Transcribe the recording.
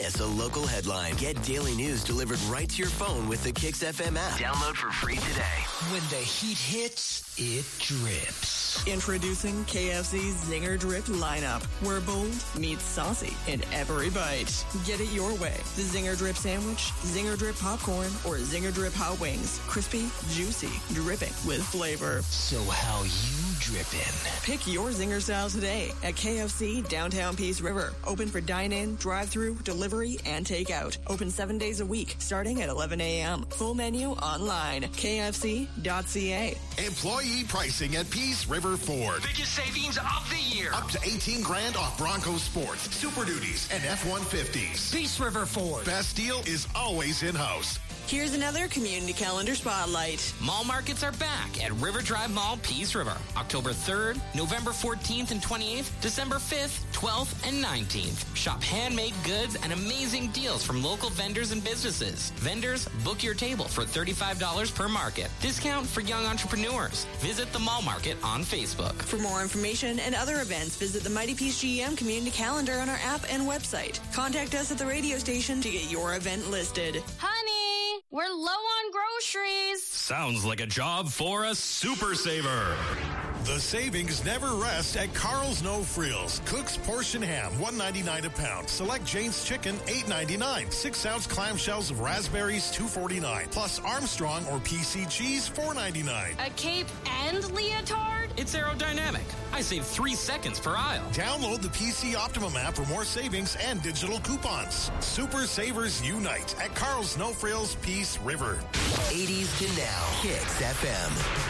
Miss a local headline. Get daily news delivered right to your phone with the Kix FM app. Download for free today. When the heat hits, it drips. Introducing KFC's Zinger Drip lineup, where bold meets saucy in every bite. Get it your way. The Zinger Drip sandwich, Zinger Drip popcorn, or Zinger Drip hot wings. Crispy, juicy, dripping with flavor. So how you drippin'? Pick your Zinger style today at KFC Downtown Peace River. Open for dine-in, drive-through, delivery, and takeout. Open 7 days a week, starting at 11 a.m. Full menu online. KFC.ca. Employee pricing at Peace River Ford. Biggest savings of the year. Up to $18,000 off Bronco Sports, Super Duties, and F-150s. Peace River Ford. Best deal is always in-house. Here's another community calendar spotlight. Mall markets are back at River Drive Mall, Peace River. October 3rd, November 14th and 28th, December 5th, 12th, and 19th. Shop handmade goods and amazing deals from local vendors and businesses. Vendors, book your table for $35 per market. Discount for young entrepreneurs. Visit the Mall Market on Facebook. For more information and other events, visit the Mighty Peace GM community calendar on our app and website. Contact us at the radio station to get your event listed. Honey, we're low on groceries. Sounds like a job for a super saver. The savings never rest at Carl's No Frills. Cook's portion ham, $1.99 a pound. Select Jane's chicken, $8.99. 6-ounce clamshells of raspberries, $2.49. Plus Armstrong or PC cheese, $4.99. A cape and leotard? It's aerodynamic. I save 3 seconds per aisle. Download the PC Optimum app for more savings and digital coupons. Super savers unite at Carl's No Frills, Peace River. 80s to now. Kix FM.